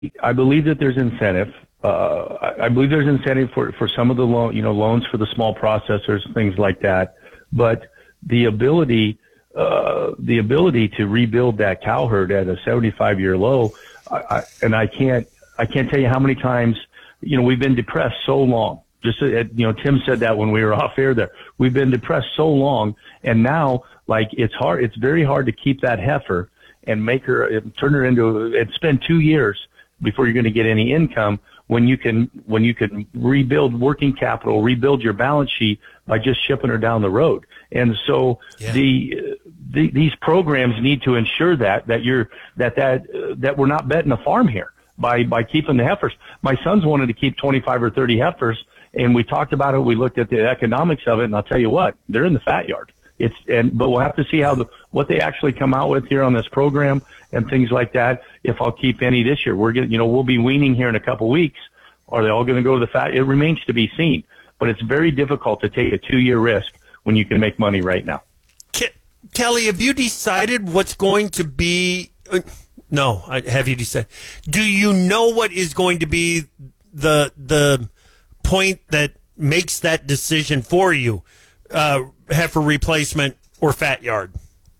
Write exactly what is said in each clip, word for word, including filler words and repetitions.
I believe that there's incentive. Uh, I, I believe there's incentive for, for some of the loan, you know, loans for the small processors, things like that. But the ability, uh, the ability to rebuild that cow herd at a seventy-five year low, I, I, and I can't, I can't tell you how many times, you know, we've been depressed so long. Just, uh, you know, Tim said that when we were off air there. We've been depressed so long, and now, like, it's hard, it's very hard to keep that heifer and make her, turn her into, and spend two years before you're going to get any income when you can, when you can rebuild working capital, rebuild your balance sheet by just shipping her down the road. And so yeah. the, the, these programs need to ensure that, that you're, that, that, uh, that we're not betting the farm here by, by keeping the heifers. My sons wanted to keep twenty-five or thirty heifers, and we talked about it. We looked at the economics of it, and I'll tell you what, they're in the fat yard. It's, and, but we'll have to see how the, what they actually come out with here on this program and things like that. If I'll keep any this year, we're going you know, we'll be weaning here in a couple weeks. Are they all going to go to the fat? It remains to be seen, but it's very difficult to take a two year risk when you can make money right now. Ke- Kelly, have you decided what's going to be, uh, no, I, have you decided, do you know what is going to be the, the point that makes that decision for you? Uh, heifer replacement or fat yard?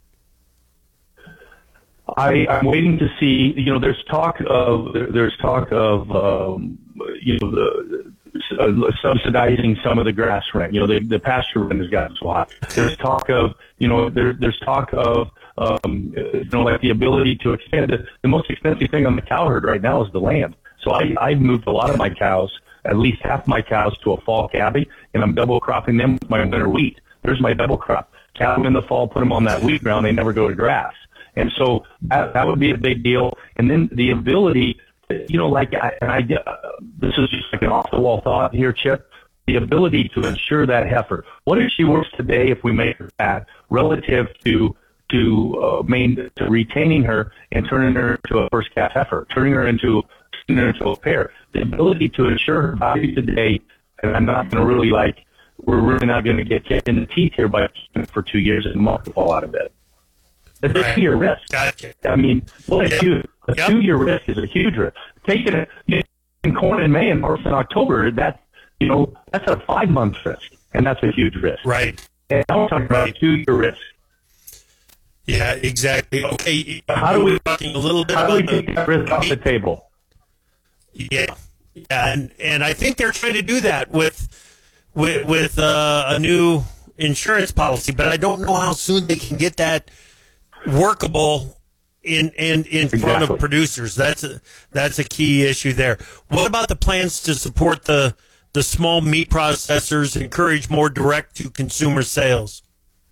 I, I'm waiting to see. You know, there's talk of there, there's talk of um, you know the, uh, subsidizing some of the grass rent. You know, the, the pasture rent has gotten so hot. There's talk of you know there, there's talk of um, you know like the ability to expand. The, the most expensive thing on the cow herd right now is the land. So I, I've moved a lot of my cows, at least half my cows, to a fall cabbie, and I'm double cropping them with my winter wheat. There's my double crop. Cow them in the fall, put them on that wheat ground. They never go to grass. And so that, that would be a big deal. And then the ability, you know, like, I, and I, uh, this is just like an off the wall thought here, Chip, the ability to insure that heifer. What is she worth today if we make her fat relative to, to, uh, main, to retaining her and turning her into a first calf heifer, turning her into, turning her into a pair? The ability to insure her value today, and I'm not going to really like, we're really not going to get kicked in the teeth here by keeping it for two years and mark the fall out of it. It's a two-year risk. Gotcha. I mean, well, Yep. a, two, a Yep. two-year risk is a huge risk. Taking it you know, in corn in May and March and October, that's, you know, that's a five-month risk, and that's a huge risk. Right. And I'm talking about a two-year risk. Yeah, exactly. Okay. How do we, talking a little bit how do we about take the, that risk off the table? Yeah. Yeah, and, and I think they're trying to do that with with, with uh, a new insurance policy, but I don't know how soon they can get that workable in in, in Exactly. front of producers. That's a, that's a key issue there. What about the plans to support the, the small meat processors, encourage more direct-to-consumer sales?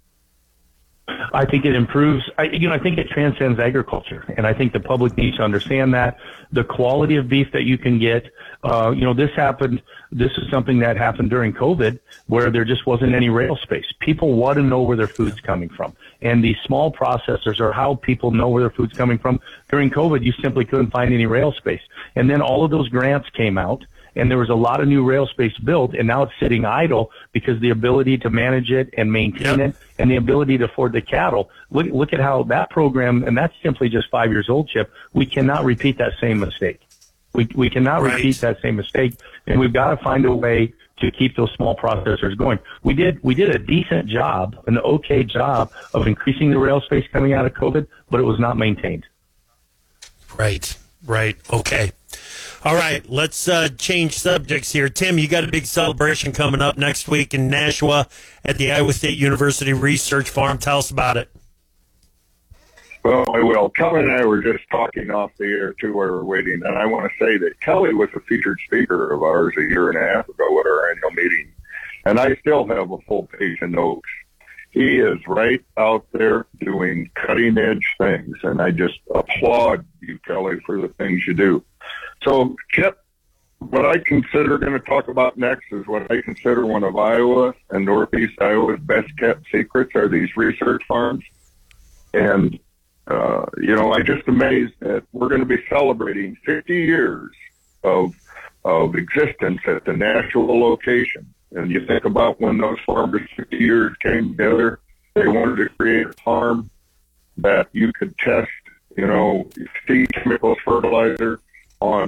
I think it improves, I, you know, I think it transcends agriculture, and I think the public needs to understand that. The quality of beef that you can get, uh, you know, this happened, this is something that happened during COVID where there just wasn't any rail space. People want to know where their food's coming from, and these small processors are how people know where their food's coming from. During COVID, you simply couldn't find any rail space. And then all of those grants came out, and there was a lot of new rail space built, and now it's sitting idle because the ability to manage it and maintain Yep. it and the ability to afford the cattle. Look, look at how that program, and that's simply just five years old, Chip. We cannot repeat that same mistake. We, we cannot Right. repeat that same mistake, and we've got to find a way to keep those small processors going. We did, we did a decent job, an okay job of increasing the rail space coming out of COVID, but it was not maintained. Right, right. Okay. All right, let's uh, change subjects here. Tim, you got a big celebration coming up next week in Nashua at the Iowa State University Research Farm. Tell us about it. Well, I will. Kelly and I were just talking off the air, too, while we were waiting, and I want to say that Kelly was a featured speaker of ours a year and a half ago at our annual meeting, and I still have a full page of notes. He is right out there doing cutting-edge things, and I just applaud you, Kelly, for the things you do. So, Chip, what I consider going to talk about next is what I consider one of Iowa and Northeast Iowa's best-kept secrets are these research farms. And, uh, you know, I'm just amazed that we're going to be celebrating fifty years of of existence at the Nashua location. And you think about when those farmers fifty years came together, they wanted to create a farm that you could test, you know, seed, chemicals, fertilizer, on